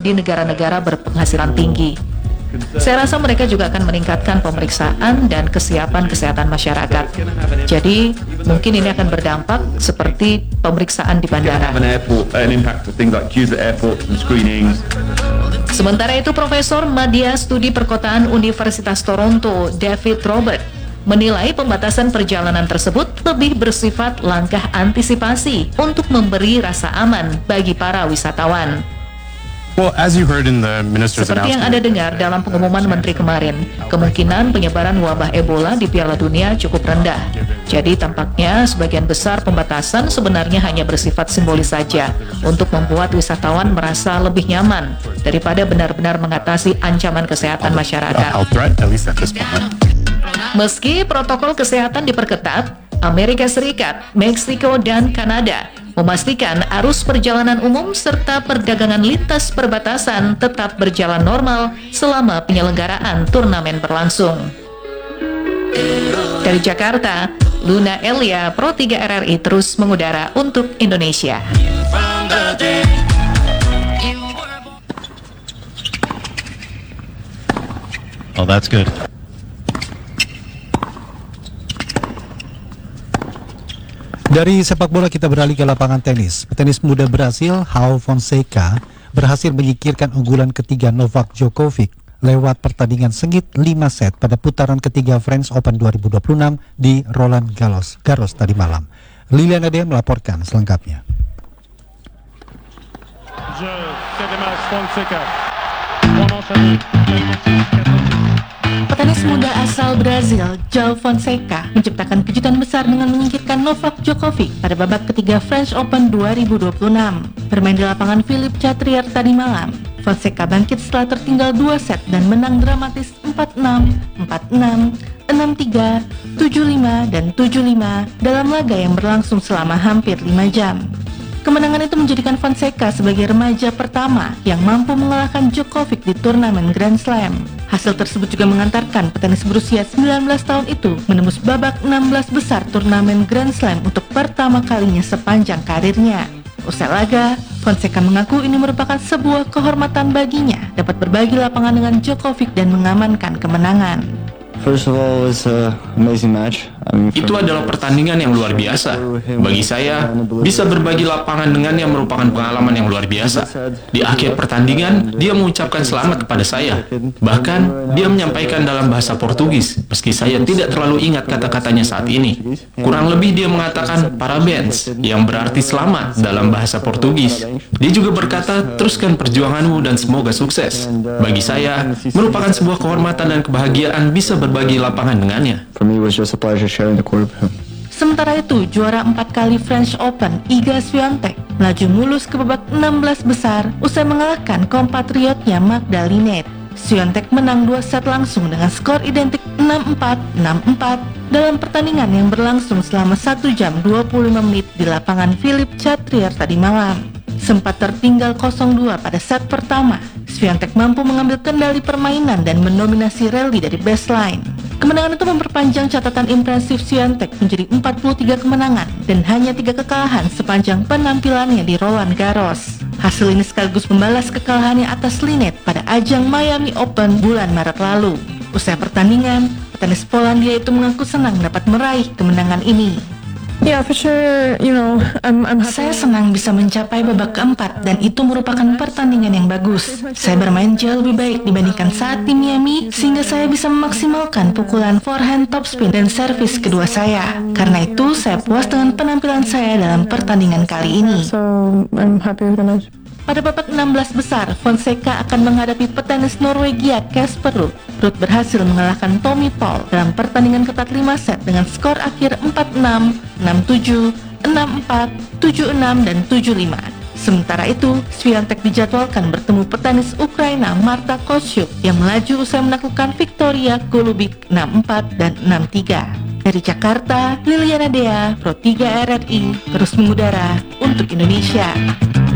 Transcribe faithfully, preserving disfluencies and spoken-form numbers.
di negara-negara berpenghasilan tinggi. Saya rasa mereka juga akan meningkatkan pemeriksaan dan kesiapan kesehatan masyarakat. Jadi, mungkin ini akan berdampak seperti pemeriksaan di bandara. Sementara itu, Profesor Madya Studi Perkotaan Universitas Toronto, David Robert, menilai pembatasan perjalanan tersebut lebih bersifat langkah antisipasi untuk memberi rasa aman bagi para wisatawan. Well, as you heard in the minister's Seperti yang Anda dengar dalam pengumuman Menteri kemarin, kemungkinan penyebaran wabah Ebola di Piala Dunia cukup rendah. Jadi tampaknya sebagian besar pembatasan sebenarnya hanya bersifat simbolis saja untuk membuat wisatawan merasa lebih nyaman daripada benar-benar mengatasi ancaman kesehatan masyarakat. Meski protokol kesehatan diperketat, Amerika Serikat, Meksiko, dan Kanada memastikan arus perjalanan umum serta perdagangan lintas perbatasan tetap berjalan normal selama penyelenggaraan turnamen berlangsung. Dari Jakarta, Luna Elia, Pro tiga R R I terus mengudara untuk Indonesia. Oh, that's good. Dari sepak bola kita beralih ke lapangan tenis. Petenis muda Brasil, João Fonseca, berhasil menyingkirkan unggulan ketiga Novak Djokovic lewat pertandingan sengit lima set pada putaran ketiga French Open dua ribu dua puluh enam di Roland Garros, Garros tadi malam. Liliana Dea melaporkan selengkapnya. Petenis muda asal Brazil, João Fonseca, menciptakan kejutan besar dengan menyingkirkan Novak Djokovic pada babak ketiga French Open dua ribu dua puluh enam. Bermain di lapangan Philippe Chatrier tadi malam, Fonseca bangkit setelah tertinggal dua set dan menang dramatis empat enam, empat enam, enam tiga, tujuh lima, dan tujuh lima dalam laga yang berlangsung selama hampir lima jam. Kemenangan itu menjadikan Fonseca sebagai remaja pertama yang mampu mengalahkan Djokovic di turnamen Grand Slam. Hasil tersebut juga mengantarkan petenis berusia sembilan belas tahun itu menembus babak enam belas besar turnamen Grand Slam untuk pertama kalinya sepanjang karirnya. Usai laga, Fonseca mengaku ini merupakan sebuah kehormatan baginya dapat berbagi lapangan dengan Djokovic dan mengamankan kemenangan. First of all, it's an amazing match. Itu adalah pertandingan yang luar biasa. Bagi saya, bisa berbagi lapangan dengannya merupakan pengalaman yang luar biasa. Di akhir pertandingan, dia mengucapkan selamat kepada saya. Bahkan, dia menyampaikan dalam bahasa Portugis, meski saya tidak terlalu ingat kata-katanya saat ini. Kurang lebih dia mengatakan parabéns, yang berarti selamat dalam bahasa Portugis. Dia juga berkata, teruskan perjuanganmu dan semoga sukses. Bagi saya, merupakan sebuah kehormatan dan kebahagiaan bisa berbagi lapangan dengannya. For me, it was just a pleasure sharing the court with him. Sementara itu, juara empat kali French Open, Iga Swiatek, melaju mulus ke babak enam belas besar usai mengalahkan kompatriotnya Magdalena. Swiatek menang dua set langsung dengan skor identik enam empat, enam empat dalam pertandingan yang berlangsung selama satu jam dua puluh lima menit di lapangan Philippe Chatrier tadi malam. Sempat tertinggal nol dua pada set pertama, Swiatek mampu mengambil kendali permainan dan mendominasi rally dari baseline. Kemenangan itu memperpanjang catatan impresif Swiatek menjadi empat puluh tiga kemenangan dan hanya tiga kekalahan sepanjang penampilannya di Roland Garros. Hasil ini sekaligus membalas kekalahannya atas Linette pada ajang Miami Open bulan Maret lalu. Usai pertandingan, petenis Polandia itu mengaku senang dapat meraih kemenangan ini. Yeah, for sure, you know, I'm, I'm happy. Saya senang bisa mencapai babak keempat dan itu merupakan pertandingan yang bagus. Saya bermain jauh lebih baik dibandingkan saat di Miami sehingga saya bisa memaksimalkan pukulan forehand topspin dan servis kedua saya. Karena itu, saya puas dengan penampilan saya dalam pertandingan kali ini. So, I'm happy with the match. Pada babak enam belas besar, Fonseca akan menghadapi petenis Norwegia Casper Ruud. Ruud berhasil mengalahkan Tommy Paul dalam pertandingan ketat lima set dengan skor akhir empat enam, enam tujuh, enam empat, tujuh enam, dan tujuh lima. Sementara itu, Swiatek dijadwalkan bertemu petenis Ukraina Marta Kostyuk yang melaju usai menaklukkan Victoria Golubic enam empat dan enam tiga. Dari Jakarta, Liliana Dea, Pro tiga R R I, terus mengudara untuk Indonesia.